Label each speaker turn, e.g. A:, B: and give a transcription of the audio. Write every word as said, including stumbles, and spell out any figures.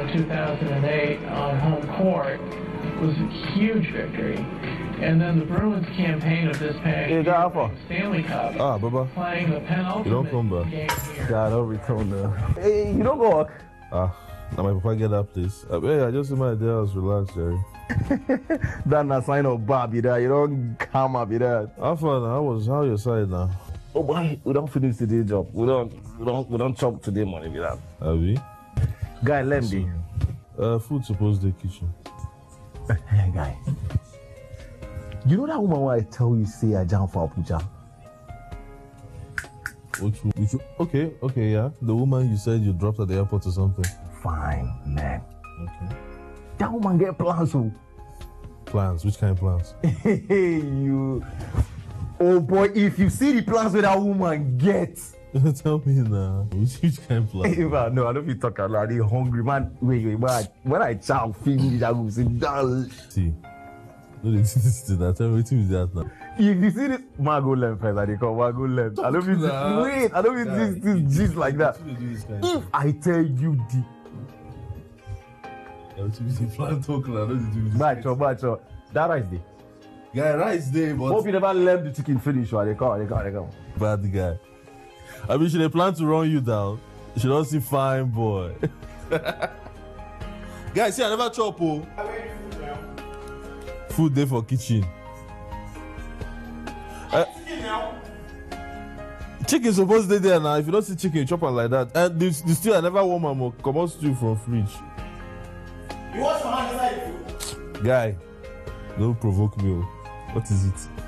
A: of two thousand eight on home court was a huge victory. And then the Bruins campaign of this past year, the Stanley Cup,
B: ah, Baba.
A: playing the penultimate
B: You don't come back.
A: game here.
C: God, don't return now. Hey, you don't go work.
B: Ah, now my papa get that place. Uh, hey, I just in my house, relax, Jerry.
C: That's not sign of Bobby that. You don't come up with that.
B: How far now? How was how your side now?
C: Oh boy, we don't finish today's job. We don't we don't we don't chop today money with that.
B: Have we?
C: Guy, let me.
B: Uh, food supposed to the kitchen.
C: Hey, guy. You know that woman where I tell you say I jam for Abuja?
B: Which, which, okay, okay, yeah. The woman you said you dropped at the airport or something.
C: Fine, man.
B: Okay.
C: That woman get plans, oh.
B: Plans? Which kind of plans?
C: Hey, you. Oh boy, if you see the plans where that woman gets.
B: Tell me now. Which kind of plans?
C: Hey, man, no, I don't be talking about the hungry man. Wait, wait, when I, when I chow finish, I will say, down.
B: See. No, they did this to that. Tell me, what is that now?
C: If you see this, man, go left first. I they call man, go left. I don't mean
B: Nah.
C: wait. I don't mean
B: Nah,
C: this, this, this like that. If I tell you the
B: plan talk now.
C: macho, macho, that rice day.
B: Guy, rice day, but
C: Hope you never left the chicken finish. Or they come, they come, they come.
B: bad guy. I mean, should they plan to run you down? You should not see fine boy. Guys, see, I never chop, oh. Food there for kitchen. Uh, chicken supposed to be there now. If you don't see chicken, chop it like that. And the, the stew, I never warm them. Come on, stew from fridge.
D: You wash your hand inside the food?
B: Guy, don't provoke me. Oh. What is it?